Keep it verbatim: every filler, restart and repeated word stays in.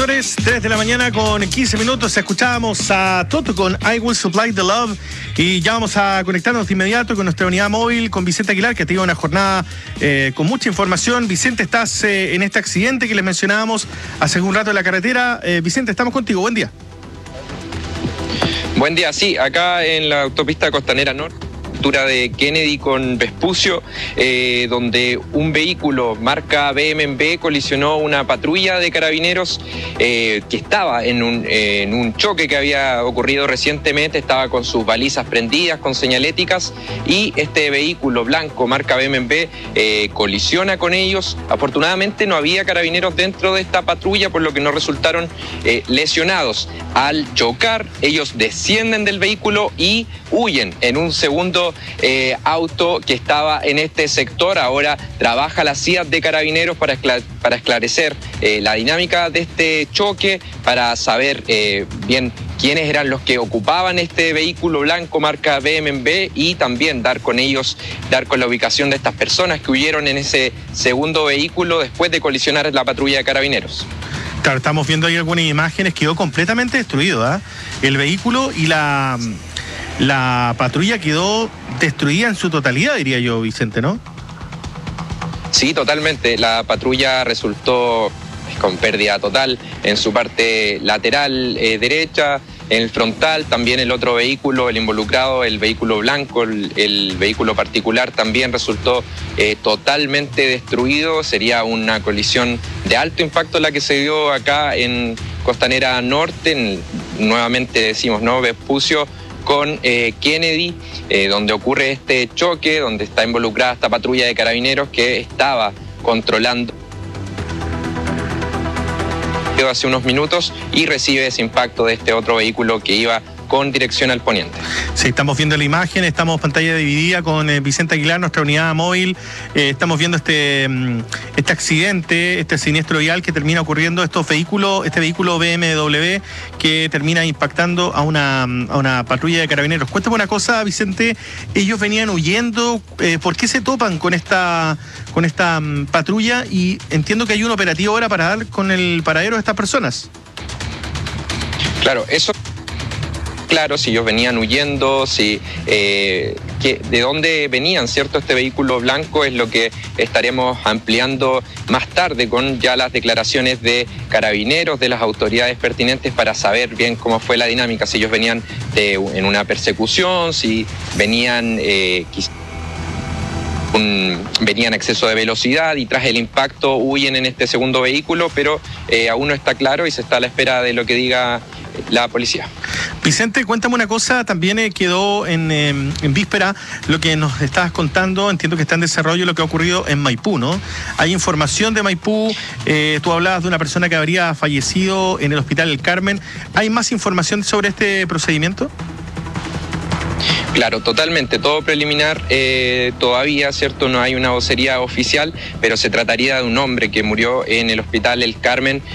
señores, tres de la mañana con quince minutos. Escuchábamos a Toto con I Will Supply the Love. Y ya vamos a conectarnos de inmediato con nuestra unidad móvil, con Vicente Aguilar, que ha tenido una jornada eh, con mucha información. Vicente, estás eh, en este accidente que les mencionábamos hace un rato en la carretera. Eh, Vicente, estamos contigo. Buen día. Buen día, sí, acá en la autopista Costanera Norte, altura de Kennedy con Vespucio, eh, donde un vehículo marca B M W colisionó una patrulla de carabineros eh, que estaba en un, eh, en un choque que había ocurrido recientemente. Estaba con sus balizas prendidas, con señaléticas, y este vehículo blanco marca B M W eh, colisiona con ellos. Afortunadamente no había carabineros dentro de esta patrulla, por lo que no resultaron eh, lesionados. Al chocar, ellos descienden del vehículo y huyen en un segundo eh, auto que estaba en este sector. Ahora trabaja la C I A D de Carabineros para, esclare para esclarecer eh, la dinámica de este choque, para saber eh, bien quiénes eran los que ocupaban este vehículo blanco marca B M W y también dar con ellos, dar con la ubicación de estas personas que huyeron en ese segundo vehículo después de colisionar la patrulla de Carabineros. Claro, estamos viendo ahí algunas imágenes, quedó completamente destruido, ¿eh? El vehículo y la, la patrulla quedó destruida en su totalidad, diría yo, Vicente, ¿no? Sí, totalmente. La patrulla resultó con pérdida total en su parte lateral eh, derecha, en el frontal. También el otro vehículo, el involucrado, el vehículo blanco, el, el vehículo particular, también resultó eh, totalmente destruido. Sería una colisión de alto impacto la que se dio acá en Costanera Norte, en, nuevamente decimos, ¿no? Vespucio con eh, Kennedy, eh, donde ocurre este choque, donde está involucrada esta patrulla de carabineros que estaba controlando hace unos minutos y recibe ese impacto de este otro vehículo que iba con dirección al poniente. Sí, estamos viendo la imagen, estamos pantalla dividida con eh, Vicente Aguilar, nuestra unidad móvil. Eh, estamos viendo este, este accidente, este siniestro vial que termina ocurriendo, estos vehículos, este vehículo B M W que termina impactando a una, a una patrulla de carabineros. Cuéntame una cosa, Vicente, ellos venían huyendo, eh, ¿por qué se topan con esta, con esta um, patrulla? Y entiendo que hay un operativo ahora para dar con el paradero de estas personas. Claro, eso... Claro, si ellos venían huyendo, si eh, que, de dónde venían, ¿cierto? Este vehículo blanco es lo que estaremos ampliando más tarde con ya las declaraciones de carabineros, de las autoridades pertinentes, para saber bien cómo fue la dinámica, si ellos venían de, en una persecución, si venían... Eh, Un, venían a exceso de velocidad y tras el impacto huyen en este segundo vehículo, pero eh, aún no está claro y se está a la espera de lo que diga la policía. Vicente, cuéntame una cosa, también eh, quedó en, eh, en víspera lo que nos estabas contando, entiendo que está en desarrollo lo que ha ocurrido en Maipú, ¿no? Hay información de Maipú, eh, tú hablabas de una persona que habría fallecido en el Hospital El Carmen. ¿Hay más información sobre este procedimiento? Claro, totalmente, todo preliminar eh, todavía, ¿cierto? No hay una vocería oficial, pero se trataría de un hombre que murió en el Hospital El Carmen